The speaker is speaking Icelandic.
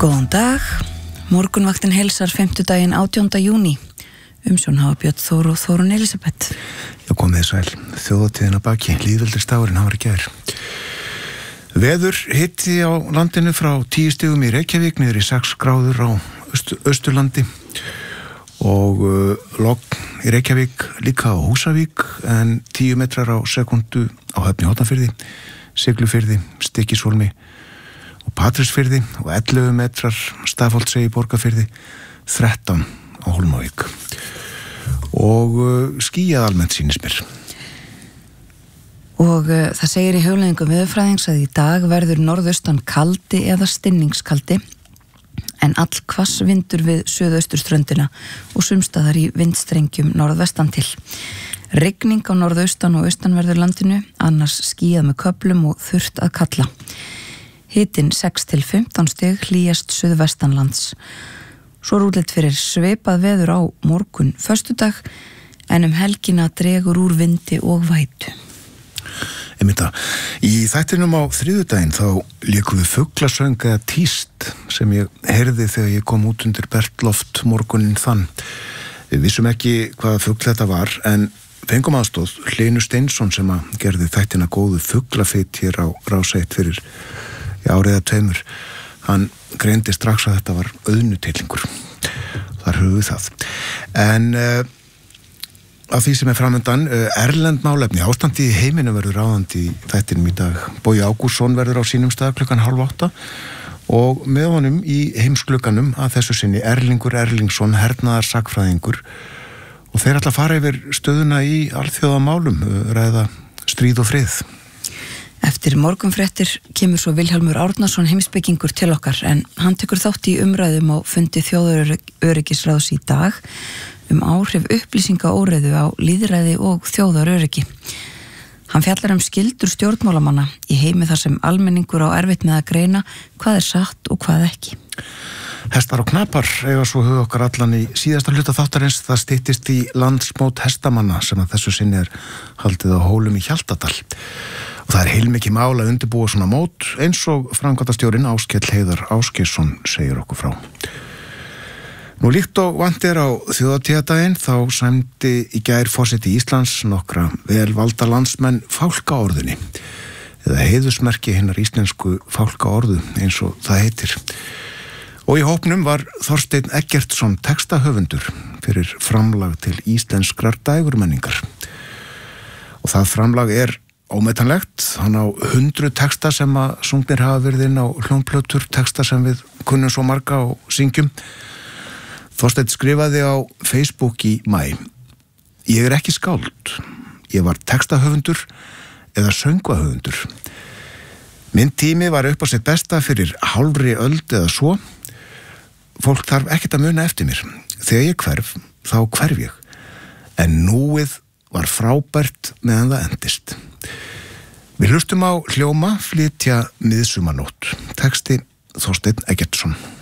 Góðan dag, morgunvaktin heilsar 50. 18. júní. Umsjón hafa Björn Þór og Þórunn Elisabeth. Já, komið sæl, þjóðatíðin að baki, lýðveldisdagurinn, hann var í gær. Veður hitti á landinu frá 10 stigum í Reykjavík niður í 6 gráður á Austurlandi og logn í Reykjavík líka á Húsavík en 10 metrar á sekundu á Höfn í Hornafirði, Siglufirði, Stykkishólmi og Patreksfirði og 11 metrar Stafholtshey í Borgarfirði, 13 á Hólmavík og skýjað almennt sýnist mér. Og það segir í hugleiðingum veðurfræðings að í dag verður norðaustan kaldi eða stinningskaldi en all hvass vindur við suðausturströndina og sumstaðar í vindstrengjum norðvestan til. Rigning á norðaustan og austanverður landinu, annars skýjað með köflum og þurrt að kalla. Hitinn 6 til 15 stig, hlýjast suðvestanlands. Svo er útlit fyrir svipað veður á morgun föstudag en helgina dregur úr vindi og vætu. Í þættinum á þriðjudaginn þá lékum við fuglasöng eða tíst sem ég heyrði þegar ég kom út undir bertloft morguninn þann. Við vissum ekki hvaða fugl þetta var en fengum aðstóð Hlynur Steinsson sem að gerði þættina góðu fuglafeit hér á Rás 1 fyrir árið eða 2. Hann greindi strax að þetta var auðnutillingur. Þar höfum við það. En af því sem framundan, erlend málefni, ástandi í heiminu verður ráðandi í þættinum í dag. Bogi Ágústsson verður á sínum stað 7:30 og með honum í heimsklukkanum að þessu sinni Erlingur Erlingsson, hernaðarsakfræðingur og þeir ætla að fara yfir stöðuna í alþjóðamálum, ræða stríð og frið. Eftir morgunfréttir kemur svo Vilhjálmur Árnason heimspekingur til okkar en hann tekur þátt í umræðum á fundi þjóðaröryggisráðs í dag áhrif upplýsingaóreiðu á lýðræði og þjóðaröryggi. Hann fjallar skyldur stjórnmálamanna í heimi þar sem almenningur á erfitt með að greina hvað er satt og hvað ekki. Hestar og knapar eiga svo hug okkar allan í síðasta hluta þáttarins. Það styttist í landsmót hestamanna sem að þessu sinni haldið á Hólum í Hjaltadal. Og það heilmikið mál að undirbúa svona mót eins og framkvæmdastjórinn Áskell Heiðar Ásgeirsson segir okkur frá. Nú líkt og vant á þjóðatíðadaginn þá sæmdi í gær forseti Íslands nokkra velvalda landsmenn fálkaorðunni eða heiðursmerki hinnar íslensku fálkaorðu eins og það heitir. Og í hópnum var Þorsteinn Eggertsson textahöfundur fyrir framlag til íslenskrar dægurmenningar. Og það framlag ómetanlegt. Hann á 100 texta sem að sungnir hafa verið inn á hljómplötur, texta sem við kunnum svo marga og syngjum. Þorsteinn skrifaði á Facebook í maí: Ég er ekki skáld. Ég var textahöfundur eða söngvahöfundur. Minn tími var upp á sitt besta fyrir hálfri öld eða svo. Fólk þarf ekkert að muna eftir mér. Þegar ég hverf, þá hverf ég. En núið var frábært meðan það endist. Við hlustum á hljóma flytja miðsumarnótt. Texti Þorsteinn Eggertsson.